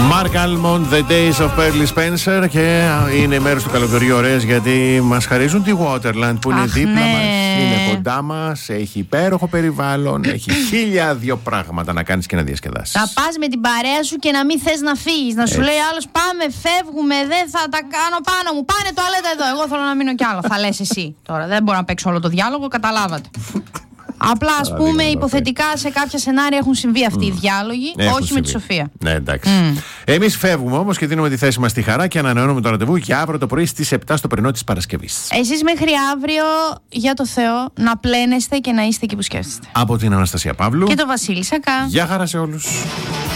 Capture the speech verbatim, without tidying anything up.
Mark Almond, The Days of Pearly Spencer. Και είναι μέρος του καλοκαιριού ωραίες, γιατί μας χαρίζουν τη Waterland που είναι Αχ, δίπλα ναι. μας, είναι κοντά μας, έχει υπέροχο περιβάλλον, έχει χίλια δύο πράγματα να κάνεις και να διασκεδάσεις. Θα πας με την παρέα σου και να μην θες να φύγεις, να σου Έτσι. λέει άλλος πάμε, φεύγουμε, δεν θα τα κάνω πάνω μου, πάνε τουαλέτα εδώ, εγώ θέλω να μείνω κι άλλο, θα λες εσύ. Τώρα δεν μπορώ να παίξω όλο το διάλογο, καταλάβατε. Απλά, ας πούμε, υποθετικά σε κάποια σενάρια έχουν συμβεί αυτοί mm. οι διάλογοι, έχουν όχι συμβεί. Με τη Σοφία. Ναι, εντάξει. Mm. Εμείς φεύγουμε όμως και δίνουμε τη θέση μας στη Χαρά και ανανεώνουμε το ραντεβού για αύριο το πρωί στις επτά στο πρωινό της Παρασκευής. Εσείς μέχρι αύριο, για το Θεό, να πλένεστε και να είστε εκεί που σκέφτεστε. Από την Αναστασία Παύλου και το Βασίλη Σακά. Γεια χαρά σε όλους.